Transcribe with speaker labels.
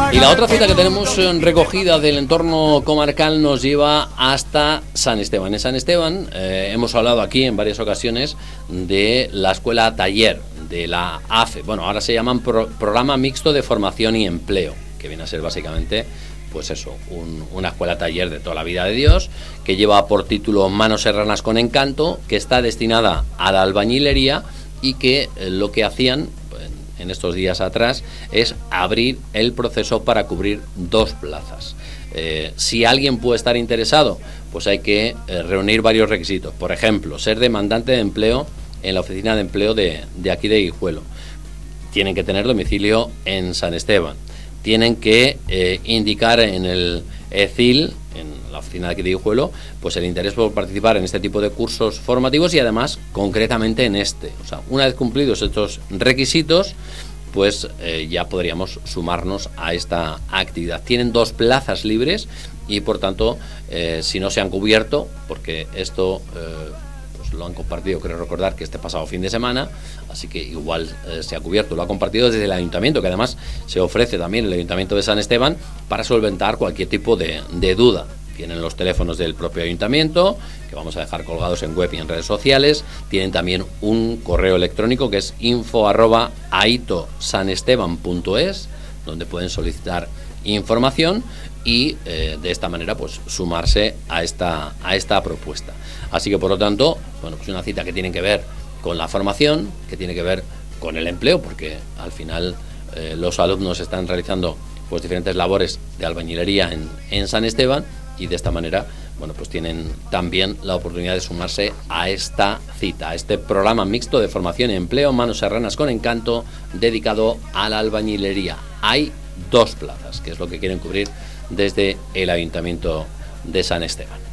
Speaker 1: Y la otra cita que tenemos recogida del entorno comarcal nos lleva hasta San Esteban. En San Esteban hemos hablado aquí en varias ocasiones de la escuela taller de la AFE. Bueno, ahora se llaman Programa Mixto de Formación y Empleo, que viene a ser básicamente, pues eso, una escuela taller de toda la vida de Dios, que lleva por título Manos Serranas con Encanto, que está destinada a la albañilería y que lo que hacían en estos días atrás es abrir el proceso para cubrir 2 plazas. Si alguien puede estar interesado, pues hay que reunir varios requisitos. Por ejemplo, ser demandante de empleo en la oficina de empleo de aquí de Guijuelo. Tienen que tener domicilio en San Esteban. Tienen que indicar en el ECIL, en la oficina de aquí de Guijuelo, pues el interés por participar en este tipo de cursos formativos y además concretamente en este. O sea, una vez cumplidos estos requisitos, pues ya podríamos sumarnos a esta actividad. Tienen 2 plazas libres y por tanto, si no se han cubierto, porque esto pues lo han compartido, creo recordar que este pasado fin de semana, así que igual se ha cubierto, lo ha compartido desde el ayuntamiento, que además se ofrece también el ayuntamiento de San Esteban para solventar cualquier tipo de duda. Tienen los teléfonos del propio ayuntamiento, que vamos a dejar colgados en web y en redes sociales. Tienen también un correo electrónico que es info@aitosanesteban.es, donde pueden solicitar información y de esta manera pues sumarse a esta propuesta. Así que por lo tanto, bueno, pues una cita que tiene que ver con la formación, que tiene que ver con el empleo, porque al final los alumnos están realizando pues diferentes labores de albañilería en San Esteban, y de esta manera, bueno, pues tienen también la oportunidad de sumarse a esta cita, a este programa mixto de formación y empleo, Manos Serranas con Encanto, dedicado a la albañilería. Hay 2 plazas, que es lo que quieren cubrir desde el Ayuntamiento de San Esteban.